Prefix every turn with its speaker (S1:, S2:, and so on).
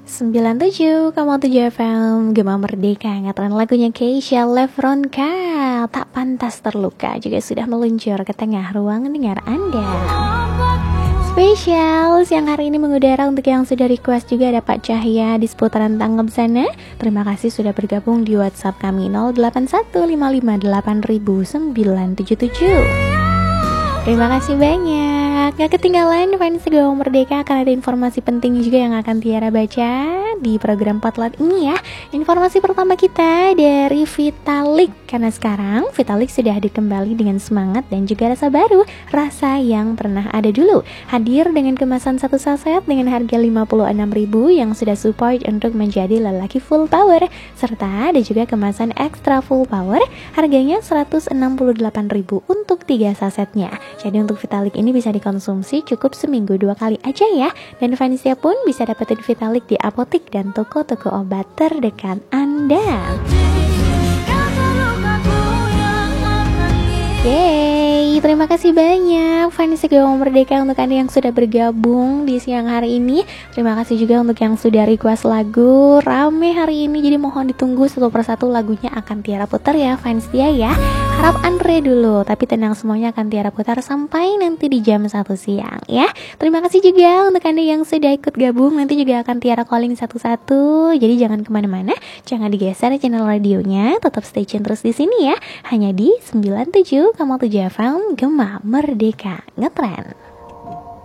S1: 97,7 FM Gema Merdeka, ngetren lagunya Keisha Levronka, Tak Pantas Terluka juga sudah meluncur ke tengah ruang dengar Anda. Spesial siang hari ini mengudara untuk yang sudah request juga ada Pak Cahya di seputaran Tanggap sana. Terima kasih sudah bergabung di WhatsApp kami 0815589977. Terima kasih banyak. Gak ketinggalan fans Gema Merdeka, akan ada informasi penting juga yang akan Tiara baca di program Potluck ini ya. Informasi pertama kita dari Vitalik, karena sekarang Vitalik sudah hadir kembali dengan semangat dan juga rasa baru, rasa yang pernah ada dulu. Hadir dengan kemasan satu saset dengan harga 56.000 yang sudah support untuk menjadi lelaki full power, serta ada juga kemasan extra full power harganya 168.000 untuk 3 sasetnya. Jadi untuk Vitalik ini bisa dikonsumsi cukup seminggu 2 kali aja ya. Dan fansnya pun bisa dapetin Vitalik di apotik dan toko-toko obat terdekat Anda. Yeay, terima kasih banyak fans Gema Merdeka untuk Anda yang sudah bergabung di siang hari ini. Terima kasih juga untuk yang sudah request lagu. Rame hari ini, jadi mohon ditunggu satu persatu lagunya akan Tiara putar ya fans dia ya. Harap Andre dulu, tapi tenang, semuanya akan Tiara putar sampai nanti di jam 1 siang ya. Terima kasih juga untuk Anda yang sudah ikut gabung, nanti juga akan Tiara calling satu-satu. Jadi jangan kemana-mana, jangan digeser channel radionya, tetap stay tune terus di sini ya. Hanya di 97,7 FM Gema Merdeka, ngetren.